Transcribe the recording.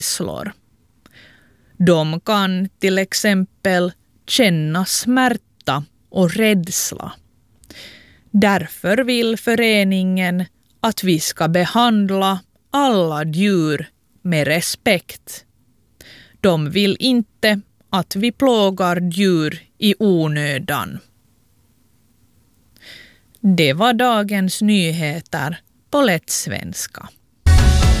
känslor. De kan till exempel känna smärta och rädsla. Därför vill föreningen att vi ska behandla alla djur med respekt. De vill inte att vi plågar djur i onödan. Det var dagens nyheter på lätt svenska.